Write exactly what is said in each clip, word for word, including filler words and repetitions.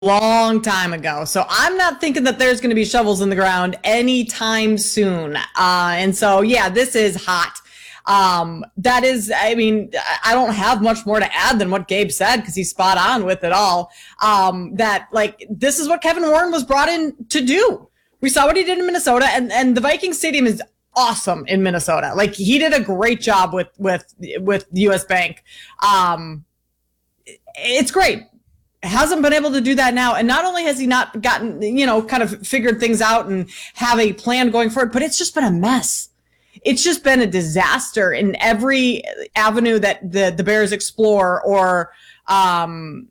long time ago. So I'm not thinking that there's going to be shovels in the ground anytime soon. Uh, and so, yeah, this is hot. Um, that is, I mean, I don't have much more to add than what Gabe said because he's spot on with it all. Um, that like, this is what Kevin Warren was brought in to do. We saw what he did in Minnesota, and, and the Viking Stadium is awesome in Minnesota. Like, he did a great job with, with, with U S Bank. Um, it's great. Hasn't been able to do that now. And not only has he not gotten, you know, kind of figured things out and have a plan going forward, but it's just been a mess. It's just been a disaster in every avenue that the, the Bears explore, or um,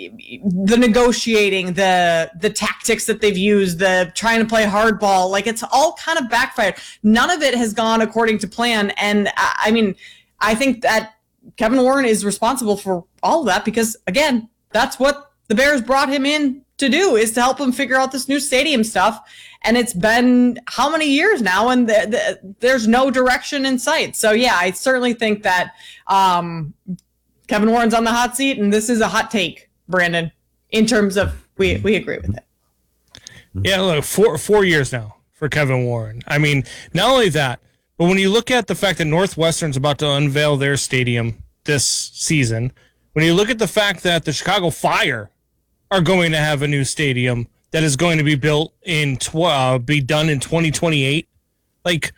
the negotiating, the the tactics that they've used, the trying to play hardball. Like, it's all kind of backfired. None of it has gone according to plan. And I, I mean, I think that Kevin Warren is responsible for all of that because, again, that's what the Bears brought him in to do, is to help him figure out this new stadium stuff. And it's been how many years now, and the, the, there's no direction in sight. So, yeah, I certainly think that um, Kevin Warren's on the hot seat, and this is a hot take, Brandon, in terms of we, we agree with it. Yeah, look, four, four years now for Kevin Warren. I mean, not only that, but when you look at the fact that Northwestern's about to unveil their stadium this season, when you look at the fact that the Chicago Fire are going to have a new stadium that is going to be built in tw- uh, be done in twenty twenty-eight, like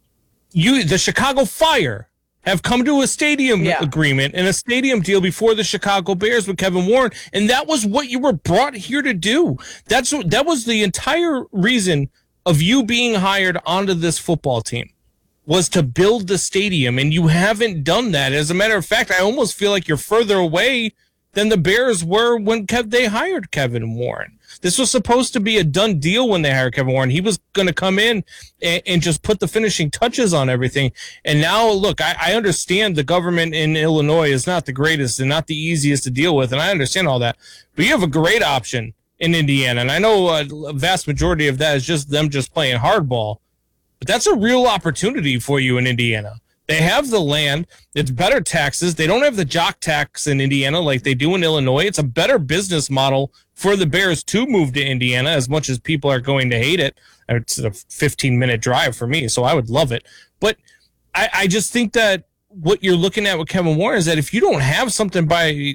you, the Chicago Fire have come to a stadium yeah. agreement and a stadium deal before the Chicago Bears with Kevin Warren, and that was what you were brought here to do. That's that was the entire reason of you being hired onto this football team, was to build the stadium, and you haven't done that. As a matter of fact, I almost feel like you're further away than the Bears were when Kev, they hired Kevin Warren. This was supposed to be a done deal when they hired Kevin Warren. He was going to come in and, and just put the finishing touches on everything. And now, look, I, I understand the government in Illinois is not the greatest and not the easiest to deal with, and I understand all that. But you have a great option in Indiana, and I know a vast majority of that is just them just playing hardball. But that's a real opportunity for you in Indiana. They have the land. It's better taxes. They don't have the jock tax in Indiana like they do in Illinois. It's a better business model for the Bears to move to Indiana, as much as people are going to hate it. It's a fifteen-minute drive for me, so I would love it. But I, I just think that what you're looking at with Kevin Warren is that if you don't have something by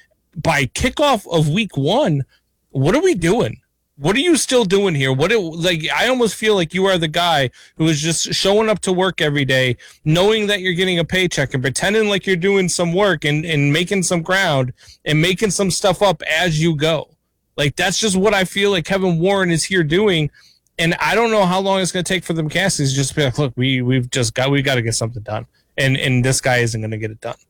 by kickoff of week one, what are we doing? What are you still doing here? What it, like I almost feel like you are the guy who is just showing up to work every day, knowing that you're getting a paycheck and pretending like you're doing some work and, and making some ground and making some stuff up as you go. Like, that's just what I feel like Kevin Warren is here doing. And I don't know how long it's going to take for the McCaskies to just be like, look, we, we've just got, we got to get something done. And, and this guy isn't going to get it done.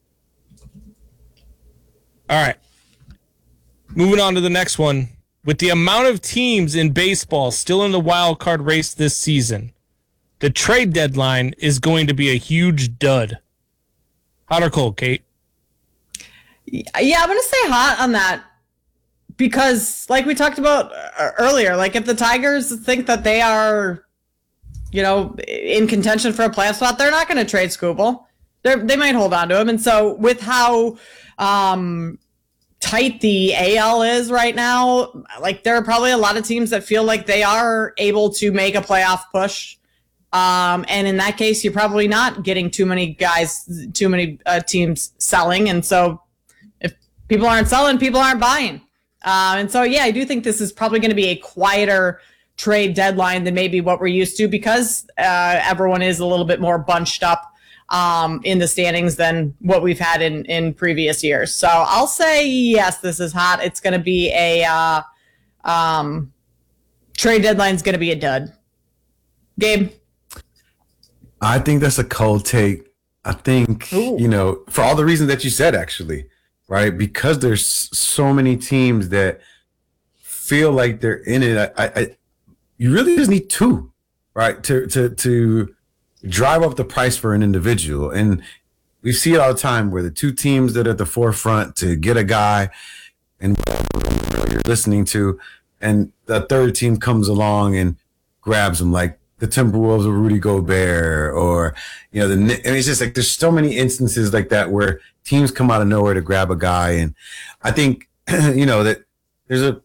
All right. Moving on to the next one. With the amount of teams in baseball still in the wild card race this season, the trade deadline is going to be a huge dud. Hot or cold, Kate? Yeah, I'm going to say hot on that because, like we talked about earlier, like if the Tigers think that they are, you know, in contention for a playoff spot, they're not going to trade Skubal. They're, they might hold on to him. And so with how um, tight the A L is right now, like there are probably a lot of teams that feel like they are able to make a playoff push. Um, and in that case, you're probably not getting too many guys, too many uh, teams selling. And so if people aren't selling, people aren't buying. Uh, and so, yeah, I do think this is probably going to be a quieter trade deadline than maybe what we're used to because uh, everyone is a little bit more bunched up um, in the standings than what we've had in, in previous years. So I'll say, yes, this is hot. It's going to be a uh, um, trade deadline is going to be a dud. Gabe? I think that's a cold take. I think, Ooh. you know, for all the reasons that you said, actually, right? Because there's so many teams that feel like they're in it. I, I, you really just need two, right? To, to, to drive up the price for an individual. And we see it all the time where the two teams that are at the forefront to get a guy and whatever you're listening to, and the third team comes along and grabs them, like the Timberwolves or Rudy Gobert, or, you know, the, and it's just like, there's so many instances like that where teams come out of nowhere to grab a guy. And I think, you know, that there's a